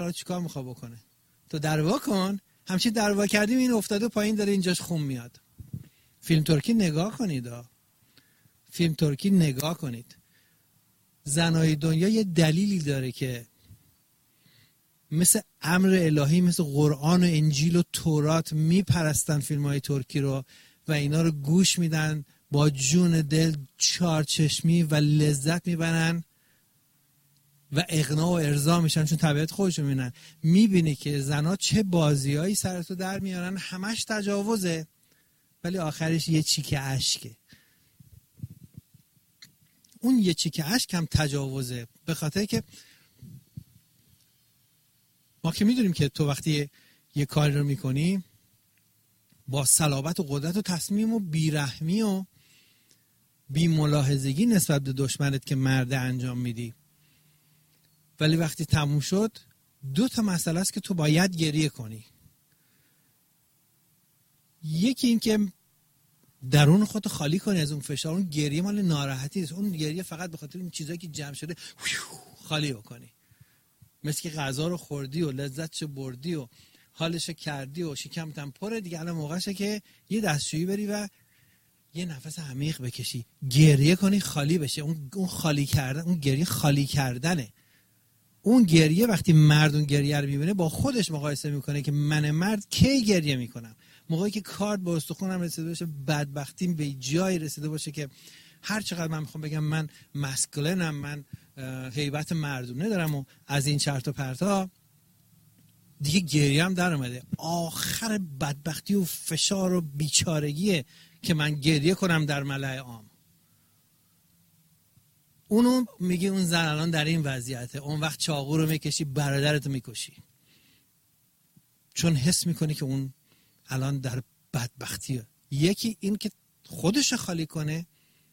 چیکار میخواد بکنه؟ تو دروا کن. همچین دروا کردیم این افتاده پایین داره اینجاش خون میاد. فیلم ترکی نگاه کنید. فیلم ترکی نگاه کنید. زنای دنیا یه دلیلی داره که مثل امر الهی، مثل قرآن و انجیل و تورات میپرستن فیلم‌های ترکی رو و اینا رو گوش میدن با جون دل، چارچشمی و لذت میبرن و اغنا و ارضا میشن چون طبیعت خودشون میبینن. میبینی که زنا چه بازیایی سرتو در میارن، همش تجاوزه ولی آخرش یه چیک اشکه. اون یه چیک اشک هم تجاوزه، به خاطر که ما که میدونیم که تو وقتی یه کاری رو میکنی با صلابت و قدرت و تصمیم و بیرحمی و بی ملاحظگی نسبت به دشمنت که مرده انجام میدی، ولی وقتی تموم شد 2 مسئله است که تو باید گریه کنی. یکی این که درون خودت خالی کنی از اون فشار. اون گریه مال ناراحتی است، اون گریه فقط به خاطر این چیزایی که جمع شده خالی بکنی. مثل که غذا رو خوردی و لذتشو بردی و حالشو کردی و شکمت هم پره دیگه، الان موقعشه که یه دستشویی بری و یه نفس عمیق بکشی، گریه کنی، خالی بشه. اون خالی کردن، اون گریه خالی کردنه. اون گریه وقتی مرد اون گریه رو میبینه با خودش مقایسه میکنه که من مرد کی گریه میکنم؟ موقعی که کارد با استخونم رسیده باشه، بدبختیم به جایی رسیده باشه که هر چقدر من میخوام بگم من مسکولنم، من هیبت مردونه دارم و از این چرت و پرتا، دیگه گریه هم در اومده. آخر بدبختی و فشار و بیچارگیه که من گریه کنم در ملأ عام. اونو میگه اون زن الان در این وضعیته. اون وقت چاقو رو میکشی برادرتو میکشی، چون حس میکنی که اون الان در بدبختیه. یکی این که خودش خالی کنه،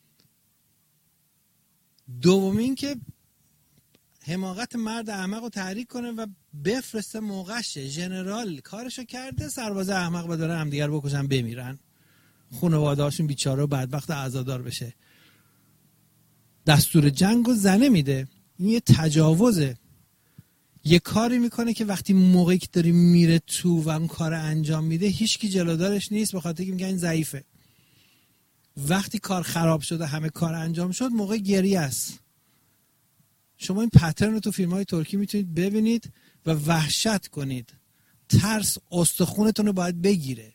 دومین که حماقت مرد احمق رو تحریک کنه و بفرسته موقعشه. ژنرال کارشو کرده، سرباز احمق بداره هم دیگر بکشن بمیرن، خانواده هاشون بیچاره و بدبخت و عزادار بشه. دستور جنگو زنه میده. این یه تجاوزه. یه کاری میکنه که وقتی موقعی که داری میره تو و اون کار انجام میده هیچکی جلودارش نیست، به خاطر که میگن این ضعیفه. وقتی کار خراب شده، همه کار انجام شد، موقع گریه است. شما این پترن رو تو فیلم‌های ترکی میتونید ببینید و وحشت کنید. ترس استخونتون رو باید بگیره،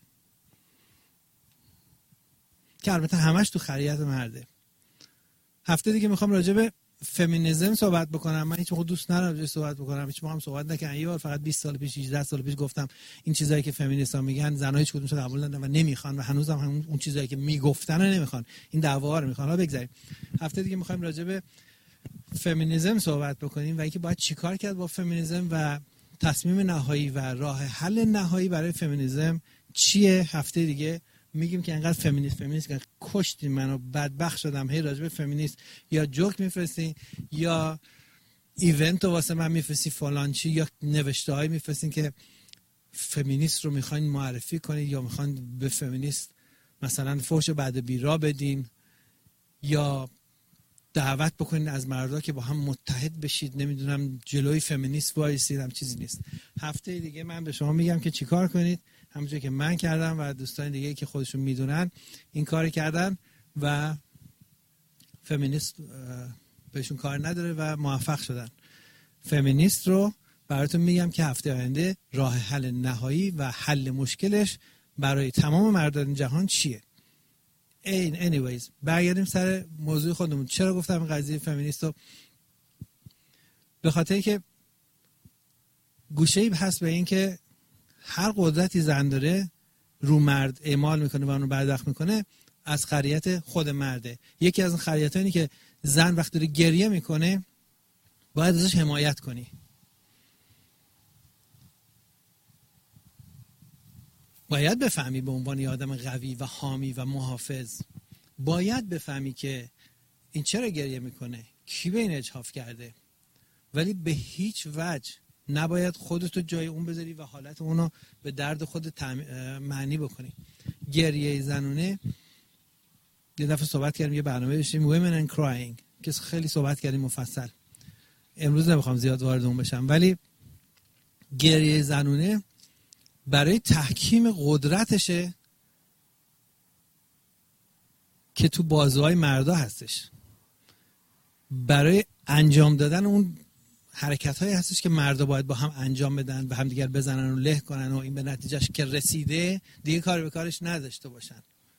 که البته همش تو خریت مرده. هفته دیگه میخوام راجع به فمینیسم صحبت بکنم. من هیچ موقع دوست ندارم راجع صحبت بکنم، هیچ موقع هم صحبت نکردم. یه بار فقط 20 سال پیش 18 سال پیش گفتم این چیزایی که فمینیست‌ها میگن زن‌ها هیچ کدومش قبول ندارن و نمیخوان و هنوزم هم اون چیزایی که میگفتن رو نمیخوان. این دعوا رو میخوان. حالا بگذاریم. هفته دیگه میخوایم راجع به فمینیسم صحبت بکنیم و اینکه باید چیکار کرد با فمینیسم و تصمیم نهایی و راه حل نهایی برای فمینیسم چیه. هفته دیگه میگیم که انقدر فمینیست که کشتین منو، بدبخت شدم، هی راجع به فمینیست یا جوک میفرستین یا ایونت واسه من میفرستی فلان چی، یا نوشته های میفرستین که فمینیست رو میخواین معرفی کنید یا میخواین به فمینیست مثلا فحش بعد بیرا بدین یا دعوت بکنین از مردا که با هم متحد بشید، نمیدونم جلوی فمینیست وایسید. هم چیزی نیست. هفته دیگه من به شما میگم که چیکار کنید، همونجوری که من کردم و دوستان دیگه که خودشون میدونن این کار کردن و فمینیست بهشون کار نداره و موفق شدن. فمینیست رو براتون میگم که هفته آینده راه حل نهایی و حل مشکلش برای تمام مردان جهان چیه. anyways برگردیم سر موضوع خودمون. چرا گفتم این قضیه فمینیست رو؟ به خاطر که گوشه‌ای هست به این که هر قدرتی زن داره رو مرد اعمال میکنه و اونو بدبخت میکنه از خریت خود مرده. یکی از اون خریت‌ها اینه که زن وقتی داره گریه میکنه باید ازش حمایت کنی. باید بفهمی به عنوان یه آدم قوی و حامی و محافظ، باید بفهمی که این چرا گریه میکنه، کی به این اجحاف کرده، ولی به هیچ وجه نباید خودتو جای اون بذاری و حالت اونو به درد خودت معنی بکنی. گریه زنونه یه دفعه صحبت کردیم، یه برنامه داشتیم Women and Crying که خیلی صحبت کردیم مفصل. امروز نمیخوام زیاد وارد اون بشم، ولی گریه زنونه برای تحکیم قدرتشه که تو بازوهای مردا هستش، برای انجام دادن اون حرکت هایی هستش که مردا باید با هم انجام بدن و هم دیگر بزنن و له کنن و این به نتیجهش که رسیده دیگه کار به کارش نداشته باشن.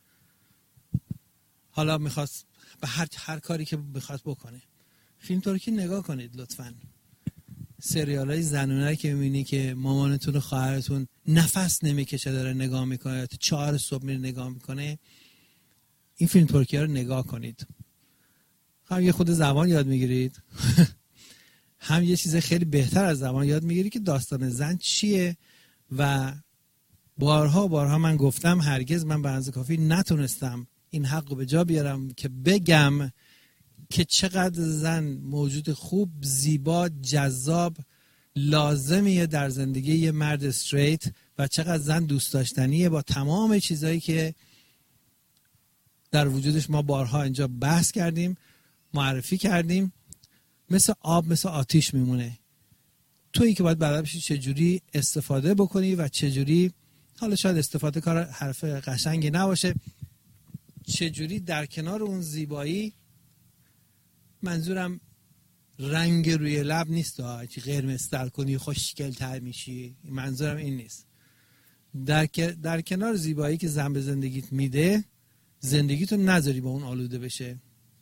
حالا میخواست به هر کاری که میخواست بکنه. فیلم ترکی نگاه کنید لطفاً. سریال های زنونه که میبینی که مامانتون و خواهرتون نفس نمیکشه داره نگاه میکنه، تا 4 صبح میره نگاه میکنه، این فیلم ترکی ها رو نگاه کنید. هم یه خود زبان یاد میگیرید هم یه چیز خیلی بهتر از زبان یاد میگیری که داستان زن چیه. و بارها من گفتم هرگز من به اندازه کافی نتونستم این حق رو به جا بیارم که بگم که چقدر زن موجود خوب، زیبا، جذاب، لازمیه در زندگی یه مرد استریت و چقدر زن دوست داشتنیه با تمام چیزایی که در وجودش ما بارها اینجا بحث کردیم، معرفی کردیم. مثل آب، مثل آتیش میمونه. تویی که باید بلد بشی چجوری استفاده بکنی و چجوری، حالا شاید استفاده کار حرف قشنگی نباشه، چجوری در کنار اون زیبایی، منظورم رنگ روی لب نیست چی قرمزتر کنی خوشگل تر میشی، منظورم این نیست. در کنار زیبایی که زن به زندگیت میده، زندگیتو نذاری با اون آلوده بشه.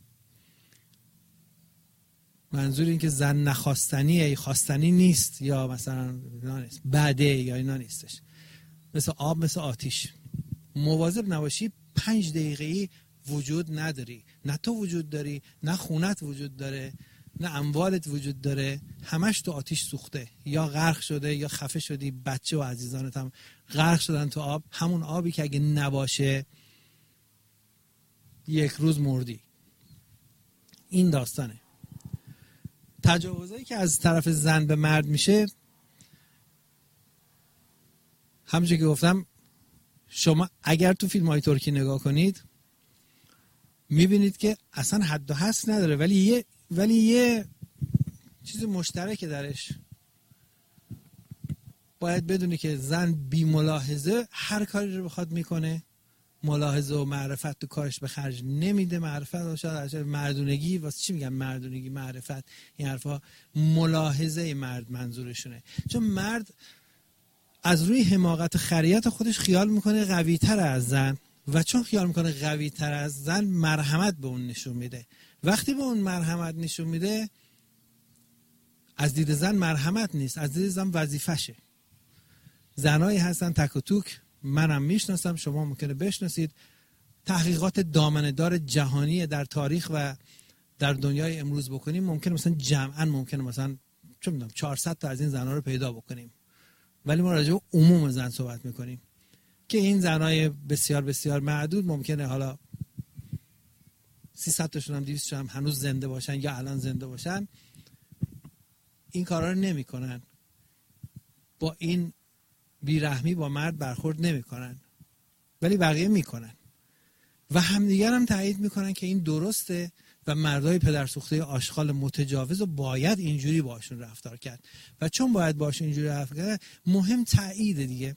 منظور این که زن نخواستنیه، خواستنی نیست، یا مثلا نیست بعده یا اینا نیستش. مثل آب، مثل آتیش. مواظب نباشی 5 دقیقه‌ای وجود نداری. نه تو وجود داری، نه خونت وجود داره، نه اموالت وجود داره. همش تو آتیش سوخته، یا غرق شده یا خفه شدی. بچه و عزیزانت هم غرق شدن تو آب، همون آبی که اگه نباشه یک روز مردی. این داستانه. تجاوزایی که از طرف زن به مرد میشه، همونجوری که گفتم، شما اگر تو فیلم های ترکی نگاه کنید میبینید که اصلا حد و حصر نداره، ولی یه چیز مشترکه درش. باید بدونی که زن بی ملاحظه هر کاری رو بخواد میکنه. ملاحظه و معرفت تو کارش به خرج نمیده. معرفت شاید مردونگی، واسه چی میگم مردونگی، معرفت، این حرفا ملاحظه مرد منظورشونه. چون مرد از روی حماقت و خریت خودش خیال میکنه قوی تر از زن، و چون خیال میکنه قوی تر از زن مرحمت به اون نشون میده. وقتی به اون مرحمت نشون میده، از دید زن مرحمت نیست، از دید زن وظیفشه. زنایی هستن تک و توک، منم میشناسم، شما ممکنه بشناسید. تحقیقات دامنه‌دار جهانی در تاریخ و در دنیای امروز بکنیم، ممکنه مثلا جمعاً ممکنه مثلا چه میدونم 400 تا از این زنها رو پیدا بکنیم، ولی ما راجع به عموم زن صحبت میکنیم که این زنای بسیار بسیار معدود ممکنه حالا 300 تاشون هم 200 هم هنوز زنده باشن یا الان زنده باشن، این کارا رو نمیکنن، با این بیرحمی با مرد برخورد نمیکنن، ولی بقیه میکنن و همدیگر هم تایید میکنن که این درسته و مردای پدرسوخته آشغال متجاوز رو باید اینجوری باشون رفتار کرد. و چون باید باشون اینجوری رفتار کرد، مهم تایید دیگه.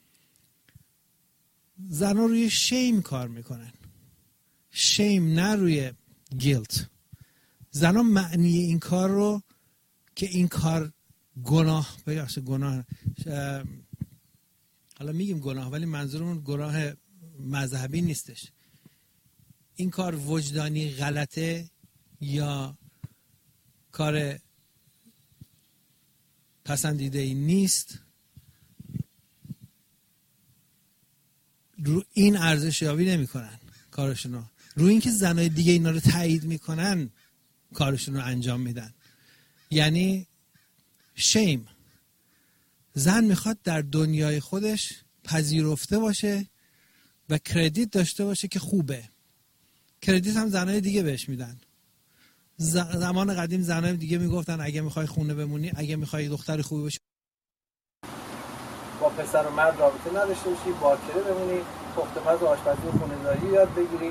زنها روی شیم کار میکنن، شیم نه روی گیلت. زنها معنی این کار رو که این کار گناه، بگذارید گناه، حالا میگیم گناه ولی منظورمون گناه مذهبی نیستش، این کار وجدانی غلطه یا کار پسندیده ای نیست، رو این ارزش یابی نمی کنن کارشونو، رو این که زنای دیگه اینا رو تایید میکنن کارشون رو انجام میدن. یعنی شیم. زن میخواد در دنیای خودش پذیرفته باشه و کردیت داشته باشه که خوبه. کردیت هم زنای دیگه بهش میدن. زمان قدیم زنای دیگه میگفتن اگه میخوای خونه بمونی، اگه میخوای دختر خوبی باشی، با پسر و مرد رابطه نداشته باشی، باکره بمونی، پخت و پز و آشپزی و خونه‌داری یاد بگیری،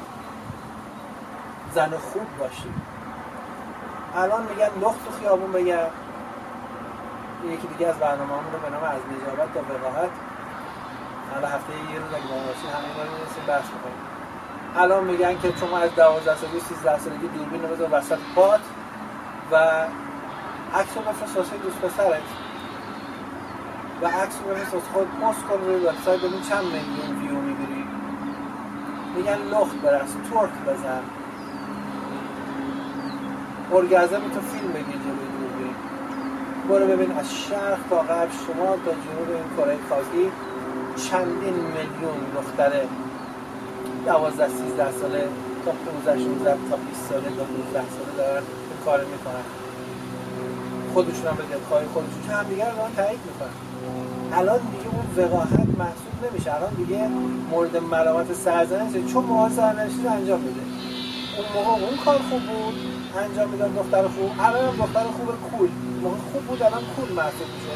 زن خوب باشی. الان میگن لخت و خیابون بگرد، یکی دیگه از برنامه‌مون رو به نام از نجابت تا وقاحت حالا هفته یه روز اگه باشین همین رو می‌رسیم بحث می‌کنیم. الان میگن که شما از 12 سالگی 13 سالگی دوربین رو بذار وسط پات و عکس رو بفرست واسه دوست پسرت و عکس رو بفرست خود پست کن روی وبسایت ببین چند میلیون ویو می‌گیری. میگن لخت برس، تورک بزن، ارگازم تو فیلم بگیر جلوی دوربین، برو ببین از شرق تا غرب، شمال تا جنوب این کره خاکی چندین میلیون دختر 12 13 ساله تا 15 16 تا 20 ساله تا 19 ساله دارن این کار میکنن. خودشون هم به دلخواه خودشون که هم دیگه رو دارن تایید میکنن. الان دیگه اون وقاحت محسوب نمیشه، الان دیگه مورد ملامت سرزنشه چون مواد سرنوشتی رو انجام میده. اون موقع اون کار خوب بود انجام میدن دختر خوب، الان هم دختر خوب کول، موقع خوب بود الان کول محسوب میشه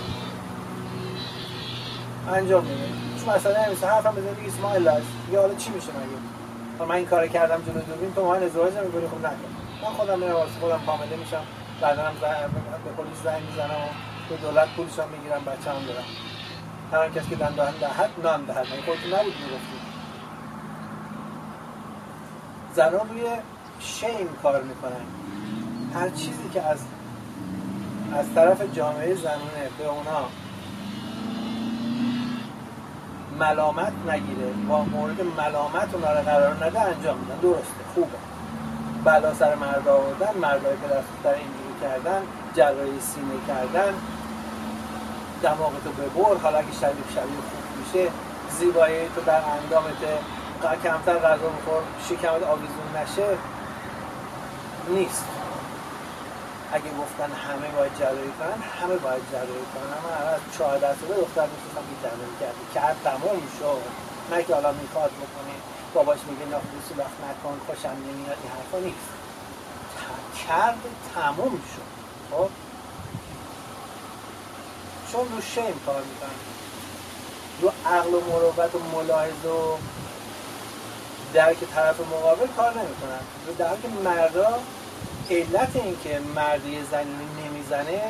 انجام میده. چون مثلا همیشه حرفم بزنید دیگه اسماعیل است یا حالا چی میشه مگه من این کارو کردم جلوی دوربین تو من ازدواج نمی‌کنی؟ خب نکن. من خودم میرم واسه خودم حامله میشم، بعداً هم به پلیس زنگ میزنم و به دولت پولشو میگیرم بچه‌ام دارم. هر کسی که دندان دهد نان دهد. من خودتون نبود میگفتید. زنان روی شیم کار میکنن. هر چیزی که از طرف جامعه زنونه به اونا ملامت نگیره و مورد ملامت اونا رو قرار نده انجام میدن. درسته، خوبه. بلا سر مرد آوردن، مردای پدرسوختر اینجوری کردن، جراحی سینه کردن، دماغتو ببر، حالا اگه شبیه خوب میشه، زیبایی تو در اندامت کمتر غذا بخور، شکمت آویزون نشه نیست. اگه گفتن همه باید جراحی کنن، همه باید جراحی کنن. اما از 14 ساله دختر می‌خواستم که جراحی کرد تموم شد. نه که حالا میخواد بکنی باباش میگه نه سولاخ نکن خوشم نمیاد، این حرفا نیست. کرد تموم شد. خب چون رو شیم کار میکنن، رو عقل و مروت و ملاحظه و درک طرف مقابل کار نمیکنن. رو درک مردا علت این که مرد یه زنی رو نمیزنه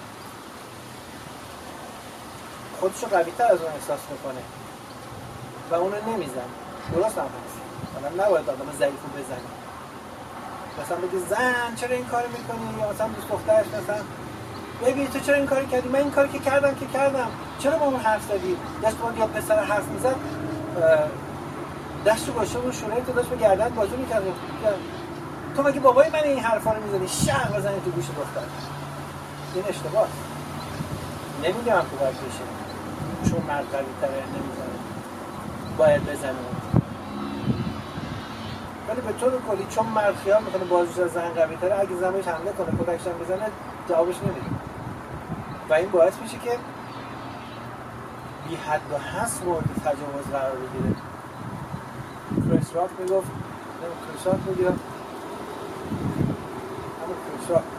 خودشو قوی تر از اون احساس میکنه و اونو نمیزنه. درست هم هست، حالا نباید آدم ضعیفو بزنه. مثلا بگه زن چرا این کارو میکنی، یا مثلا دوست دخترش مثلا ببین تو چرا این کاری کردی، من این کاری که کردم چرا با اون حرف زدی. دست با یا پسر حرف میزد دستو گوشه و شونه تو داشت به گردن بازو میکرد. تو مگه بابای من این حرفا رو میزنی شهر بزنی تو گوش دختر. این اشتباهه. نمیگم که باید بشه چون مرد قوی تره نمیزنه باید بزنه، ولی به طور کلی چون مرد خیال میکنه بازوش از زن قوی تره، اگه زن بهش حمله کنه کتکش هم بزنه جوابش نمیده و این باعث میشه که بی حد و حصر مورد تجاوز قرار بگیره. کریس راک میگفت کریس راک میگیرم همون کریس راک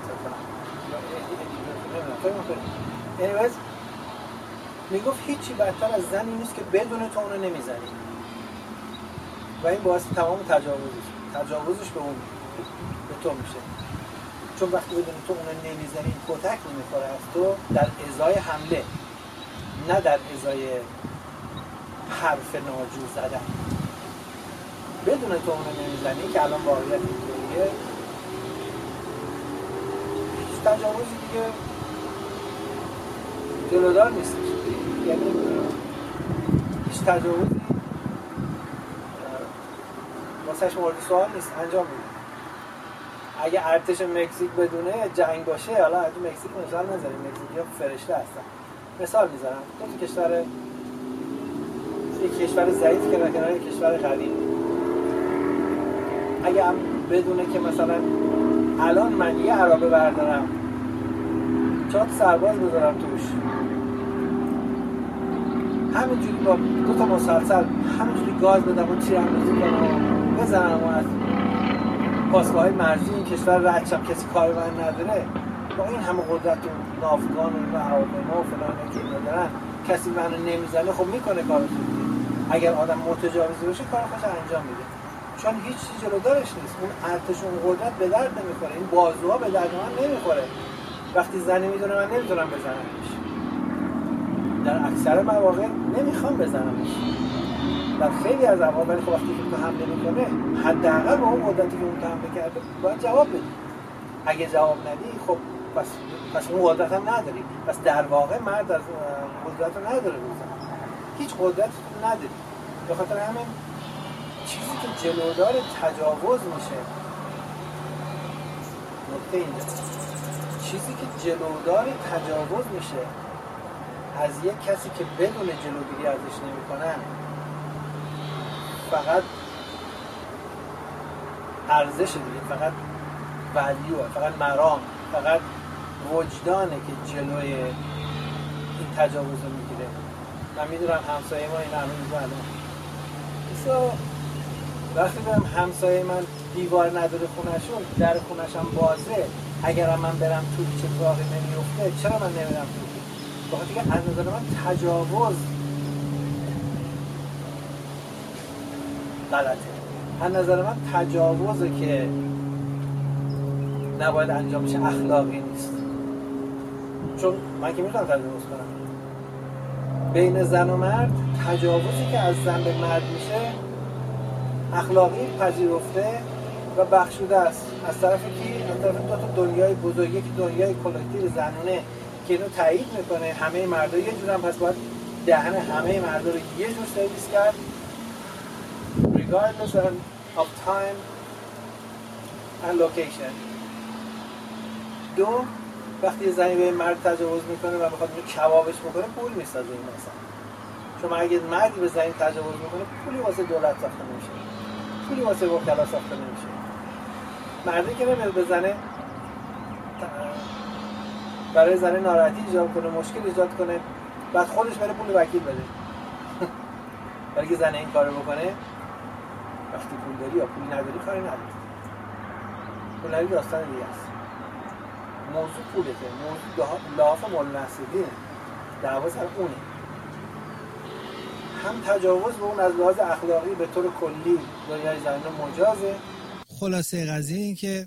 anyways میگفت هیچی بدتر از زنی نیست که بدون تو اونو نمیزنی و این باعث تمام تجاوزش به اون به تو میشه. چون وقتی بدون تو اونو نمیزنی کتک نمیخوره از تو در ازای حمله، نه در ازای حرف ناجور زدن. بدون تو اونو نمیزنی که الان واقعیت اینطوریه، هیچ تجاوزی دیگه جلودار نیست. یعنی هیچ تجاوزی واسهش مورد سوال نیست، انجام میده. اگه ارتش مکزیک بدونه جنگ باشه، حالا از مکزیک مثال نذاریم، مکزیکی‌ها فرشته هستن، مثال میذارم تو کشور یک کشور ضعیف که کنار یک کشور قوی، اگه هم بدونه که مثلا الان من یه عربه بردارم 4 سرباز بذارم توش، همینجوری با 2 تا مسلسل همینجوری گاز بدم و تیراندازی کنم و بزنم و از پاسگاه‌های مرزی این کشور رد شم، کسی کاری من نداره، با این همه قدرت و ناوگان و هواپیما و فلان که اینا دارن کسی منو نمیزنه، خب میکنه کارو. اگر آدم متجاوز باشه کار خودش انجام میده، چون هیچ چیزی جلودارش نیست. اون ارتش اون قدرت به درد نمیخوره، این بازوها به درد من نمیخوره. وقتی زنی میدونه من نمیتونم بزنمش، در اکثر مواقع نمیخوام بزنمش. در خیلی از مواقع ولی خب وقتی که تو حمله میکنه حداقل با اون قدرتی که اون حمله کرده باید جواب بدی. اگه جواب ندی خب پس اون قدرت هم نداری. پس در واقع مرد از قدرت رو نداره بزن. هیچ قدرتی تو نداری. به خاطر همین چیزی که جلودار تجاوز میشه، نکته اینجا، چیزی که جلودار تجاوز میشه از یک کسی که بدون جلوگیری ازش نمیکنن فقط ارزش دیگه، فقط ولیو، فقط مرام، فقط وجدانه که جلوی این تجاوز رو میگیره. من میدونم همسایه ما این همه میگه ایسا وقتی برم همسایه من دیوار نداره خونشون، در خونشم بازه، اگرم من برم تو چه اتفاقی نمیفته، چرا من نمیرم تو؟ بخاطر که از نظر من تجاوز غلطه. از نظر من تجاوزه که نباید انجام بشه، اخلاقی نیست. چون من که میتونم تجاوز کنم. بین زن و مرد تجاوزی که از زن به مرد میشه اخلاقی پذیرفته و بخشوده است. از طرف کی؟ از طرف دو تا دنیای بزرگ، یک دنیای کلکتیو زنونه که اینو تایید میکنه همه مردا یه جورن، پس باید دهن همه مردا رو یه جور سرویس کرد regardless of time and location. دو، وقتی زنی به مرد تجاوز میکنه و بخواد اینو کبابش بکنه پول میسازه این مثلا. چون اگه مردی به زنی تجاوز میکنه پولی واسه دولت ساخته نمیشه، پولی واسه وکلا ساخته نمیشه. مردی که نمیاد به زنه برای زنه ناراحتی ایجاد کنه، مشکل ایجاد کنه، بعد خودش بره پول وکیل بده. ولی که زنه این کارو بکنه، وقتی پول داری یا پول نداری کاری نداری. پول نداری داستان دیگه است. موضوع پوله که موضوع لحاف مول نصیبینه، دعوا سر اونه. هم تجاوز به اون از لحاظ اخلاقی به طور کلی دنیای زنانه مجازه. خلاصه قضیه این که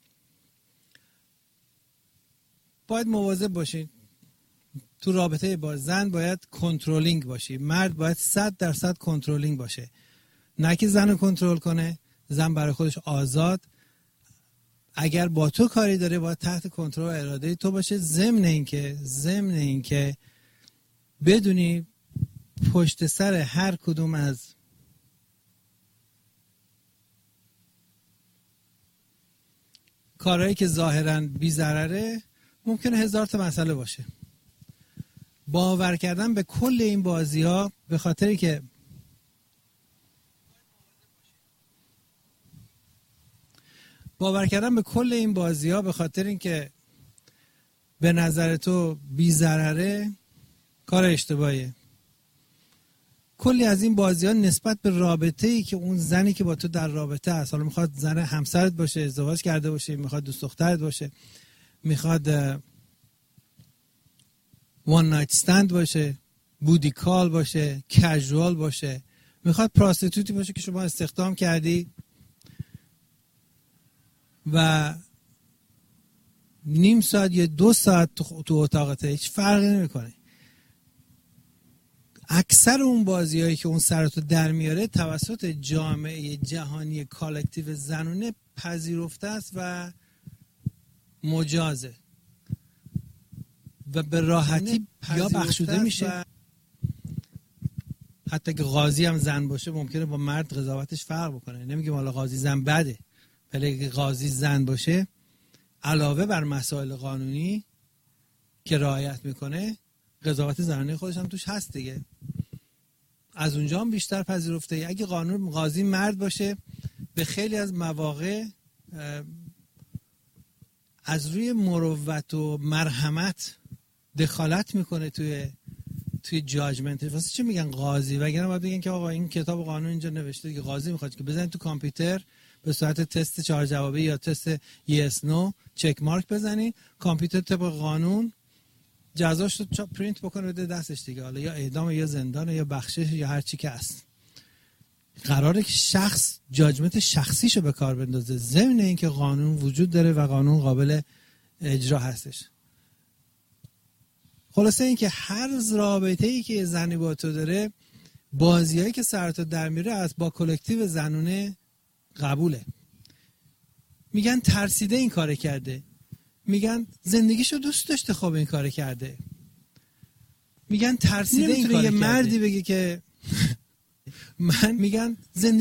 باید مواظب باشید تو رابطه با زن، باید کنترلینگ باشی. مرد باید 100% کنترلینگ باشه، نه که زن رو کنترل کنه. زن برای خودش آزاد، اگر با تو کاری داره باید تحت کنترل و اراده تو باشه. ضمن اینکه بدونی پشت سر هر کدوم از کارهایی که ظاهراً بی ضرره ممکنه 1000 تا مسئله باشه. باور کردن به کل این بازی‌ها به خاطری که اینکه به نظر تو بی ضرره کار اشتباهیه. کلی از این بازی‌ها نسبت به رابطه‌ای که اون زنی که با تو در رابطه است، حالا میخواد زن همسرت باشه، ازدواج کرده باشه، میخواد دوست دخترت باشه، میخواد وان نایت استند باشه، بودی کال باشه، کژوال باشه، میخواد پراستیتوتی باشه که شما استخدام کردی و نیم ساعت یا 2 ساعت تو اتاقته، هیچ فرقی نمیکنه. اکثر اون بازیایی که اون سرتو در میاره توسط جامعه جهانی کالکتیو زنونه پذیرفته است و مجازه و به راحتی یا بخشوده میشه. حتی که قاضی هم زن باشه ممکنه با مرد قضاوتش فرق بکنه. نمیگم حالا قاضی زن بده، ولی اگه قاضی زن باشه علاوه بر مسائل قانونی که رعایت میکنه قضاوت زنانه خودش هم توش هست دیگه. از اونجا هم بیشتر پذیرفته. اگه قاضی مرد باشه به خیلی از مواقع از روی مروت و مرحمت دخالت میکنه توی جاجمنت. واسه چی میگن قاضی؟ وگرنه باید بگن که آقا این کتاب قانون اینجا نوشته که قاضی میخواد که بزنید تو کامپیوتر به صورت تست 4 جوابه یا تست yes no چک مارک بزنید، کامپیوتر طبق قانون جزاش رو پرینت بکنه بده دستش دیگه، حالا یا اعدام یا زندان یا بخشش یا هر چی که هست. قراره که شخص جاجمنت شخصیشو به کار بندازه، ضمن اینکه قانون وجود داره و قانون قابل اجرا هستش. خلاصه این که هر رابطه‌ای که زنی با تو داره، بازیایی که سرتو در میره از با کلکتیو زنونه قبوله. میگن ترسیده این کار کرده، میگن زندگیشو دوست داشته خب این کار کرده، میگن ترسیده این کار کرده. یه مردی بگه که میگن زندگی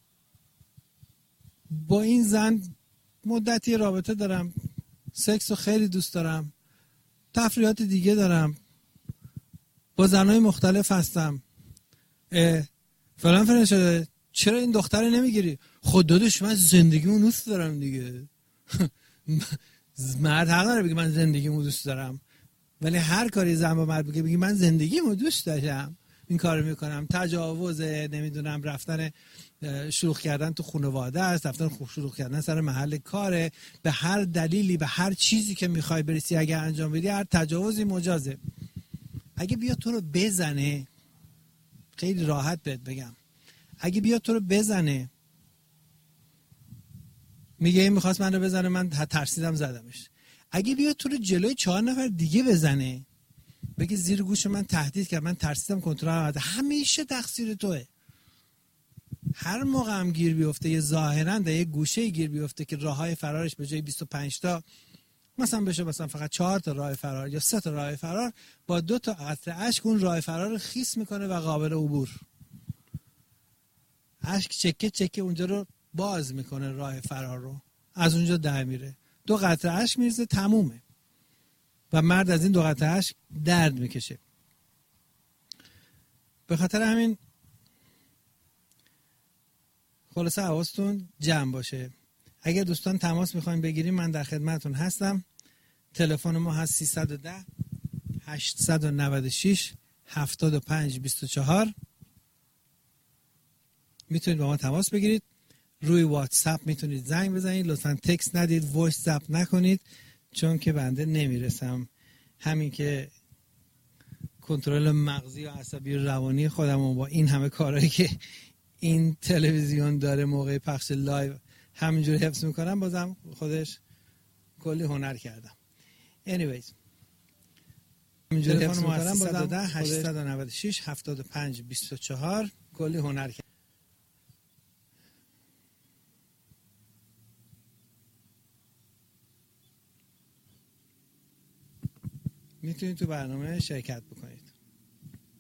با این زن مدتی رابطه دارم، سکس رو خیلی دوست دارم، تفریحات دیگه دارم، با زنای مختلف هستم، فلان شده، چرا این دختره نمیگیری؟ خود داداش من زندگیمو دوست دارم دیگه. مرد حق داره بگه من زندگیمو دوست دارم، ولی هر کاری زن با مرد بگه من زندگیمو دوست داشتم این کارو میکنم، تجاوز، نمیدونم رفتن شلوغ کردن تو خانواده است، رفتن شلوغ کردن سر محل کاره، به هر دلیلی، به هر چیزی که میخوای برسی اگه انجام بدی، هر تجاوزی مجازه. اگه بیا تو رو بزنه، خیلی راحت بهت بگم، اگه بیا تو رو بزنه، میگه این میخواست من رو بزنه، من ترسیدم زدمش. اگه بیا تو رو جلوی 4 نفر دیگه بزنه، بگه زیر گوش من تهدید کرد، من ترسیدم کنترل نمی‌کنم، همیشه تقصیر توئه. هر موقع هم گیر بیفته، یه ظاهرا در یه گوشه گیر بیفته که راههای فرارش به جای 25 تا مثلا بشه مثلا فقط 4 تا راه فرار یا 3 تا راه فرار، با 2 تا قطره اشک اون راه فرار رو خیس میکنه و قابل عبور. اشک چکه چکه اونجا رو باز میکنه، راه فرار رو از اونجا در میره. 2 قطره اشک میرسه تمومه و مرد از این 2 قطره اشک درد میکشه. به خاطر همین خلاصه حواستون جمع باشه. اگر دوستان تماس میخواین بگیریم من در خدمتتون هستم. تلفن ما هست 310 896 75 24. میتونید با ما تماس بگیرید. روی واتساپ میتونید زنگ بزنید، لطفاً تکست ندید، وایس زپ نکنید، چون که بنده نمیرسم. همین که کنترل مغزی و عصبی و روانی خودم با این همه کارهایی که این تلویزیون داره موقع پخش لایو همینجوری حفظ میکنم، بازم خودش کلی هنر کردم. anyways همینجوری حفظ میکنم، بازم 896 75 24 کلی هنر کردم. میتونید تو برنامه شرکت بکنید.